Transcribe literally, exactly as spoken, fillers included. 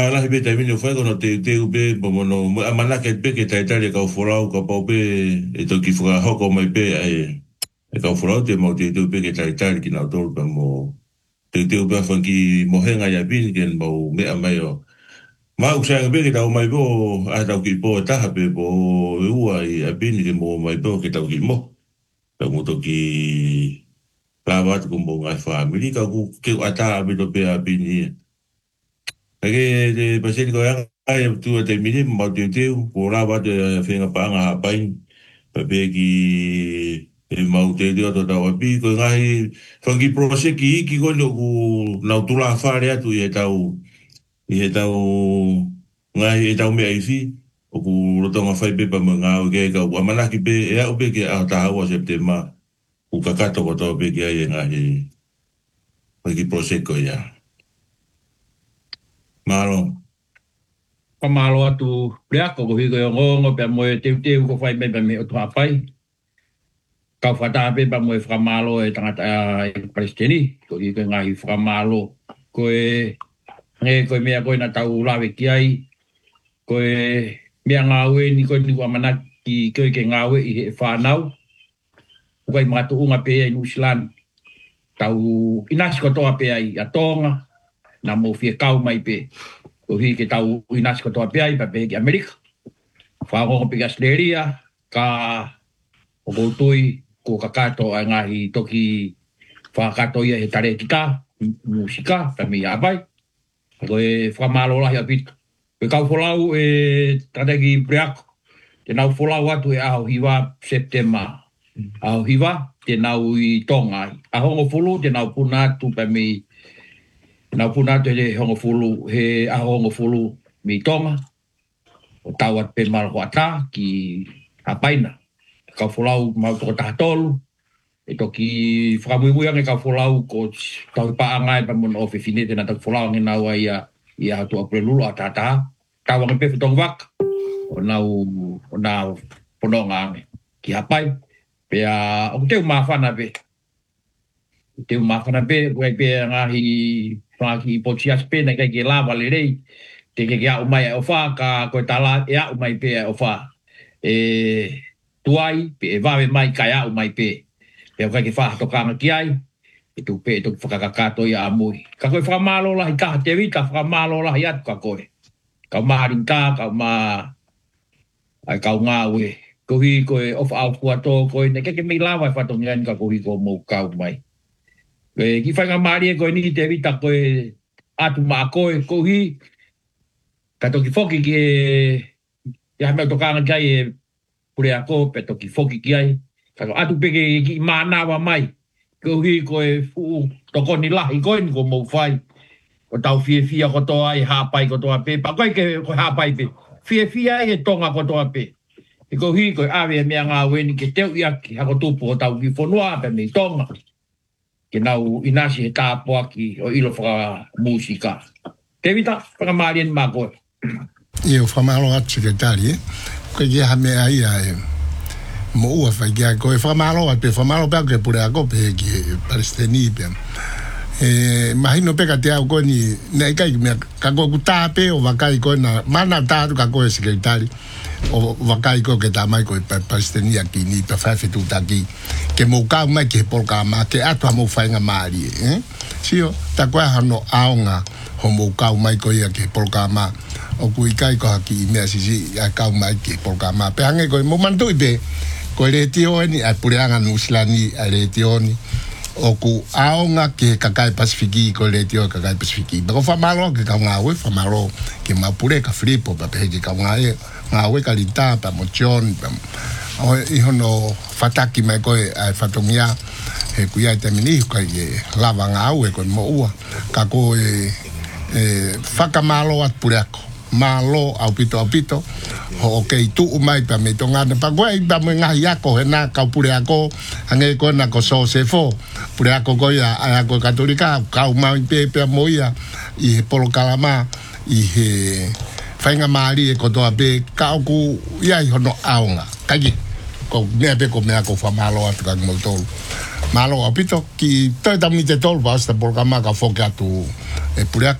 ala be te mino fai kono te te ube mo no amana ke pe ke tai tai ka fora ka pa pe e to ki fora hoko mai pe ai e ka fora te mo te te ube ke tai tai ki na dor pa mo te te ube fa ki mo henga ya bin ke mo me amai o ma u sa be ke ta mai bo a ta ki po ta ha pe bo u ai a bin ke mo mai bo ke ta ki mo pa mo to ki pa wa ko mo ngai family ka ku ke ata be do pe a bin ni Ake te paseni ko yang ai tu te mini mau te te ko la ba te fenga pa nga pai pa be ki e mau te te to ta wa pi ko ngai fangi prose ki ki ko no ku na tu la fa re tu e tau e tau ngai e tau me ai fi o ku ro to nga fai pe pa nga o ke ka wa mana ki pe e o pe ke a ta wa septemba ku ka ka to ko to pe ki ai ngai fangi prose ko ya Malo. Pamalo atu preako ko higo ngongo pe mo te te ko fai me me o tapai. Ka fata pe pa mo framalo e tangata e Palestini ko higo ngai framalo ko e nge ko me ko na tau lawe ki ai ko e me ngawe ni ko ni wa mana ki ko ke ngawe i fa nau ko i matu unga pe i Uslan tau inas ko to pe ai atonga na mo fie kau mai pe o hi ke tau inas ko to pe ai pa pe ki Amerika fa ko pe Australia ka o go tui ko ka kato a ngahi toki fa kato ia he tare tika musika ta mi abai ko e fa malo la ya bit pe kau folau e tadegi break te nau folau atu e au hiwa September au hiwa te nau i tonga a hongo fulu te nau puna tu pa mi na puna te hongo fulu he a hongo fulu mi tonga o tawat pe mal wata ki apaina ka folau mau to ta tolu e to ki framui mu yang ka folau ko tau pa angai pa mon ofi fini te na ta folau ni na wa ia ia to aprelu ata ta ka wa pe tong wak o nau o nau pononga ki apai pe a o te ma fana pe te ma fana pe we pe ngahi Pagi pocia spena kai ke lava le rei te ke ya umai o fa ka ko tala ya umai pe o fa e tuai pe va mai ka ya umai pe pe ka ke fa to ka ki ai e tu pe to fa ka ka to ya mui ka ko fa malo la ka te vi ka fa malo la ya ka ko ka ma rin ka ka ma ai ka nga we ko hi ko of out ko to ko ne ke ke mi lava fa to ngan ka ko hi ko mo ka umai e ki fanga mari ko ni te vita ko atu ma ko ko hi ka to ki foki ki ya me to ka ngai pure ako pe to ki foki ki ai ka atu pe ki mana wa mai ko hi ko fu to ko ni la i ko ni ko mo fai ko tau fie fie ko to ai ha pai ko to pe pa ko ke ko ha pai pe fie fie ai tonga ko to pe ko hi ko ave me nga we ni ke te ia ki ha ko tu po tau ki fonua pe me tonga ke nau inasi he tāpua ki o ilo whaka musika. Te vita, whakamarien mā koe. I o whamalo atu ke tari, koe kia ha mea ia e mo ua whai kia koe whamalo atu, pe whamalo pēo ke pure ako pe ki Palestini pe. E, mahino peka te au koe ni, nei kai mea, ka koe ku tāpe o wakai koe na, mana tātu ka koe se ke tari, o wakai koe ke tā mai koe Palestini aki ni pe whaiwhetu taki, ke mo kau mai ke polka ma ke atua mo whainga maari eh sio ta koe hano aonga ho mo kau mai ko ia ke polka ma o kui kai ko haki mea sisi a kau mai ke polka ma pe hange ko mo mantu ipe ko le tio ni a pureanga nuslani a le tio ni o ku aonga ke kakai pasifiki ko le tio kakai pasifiki ba ko fa malo ke ka ngawe fa malo ke ma pure ka flipo pa pe ke ka ngawe ngawe ka lita pa mo chon o ihono fataki mai koe ai fatongia he kuia te mini kai lava ngau e ko mo ua ka ko e e fakamalo at pureako malo au pito au pito ho okay tu mai pa me tonga pa koe pa me ngai ako he na ka pureako ange ko na ko so se fo pureako ko ia a ko katolika ka mai pe pe moia i polo kalama i he fainga mari e ko to abe ka ku ia i hono aonga kai ko mea pe ko mea ko fa malo atu ka mo tolu malo apito ki toi tamite tolu basta por kama ka foka tu e pure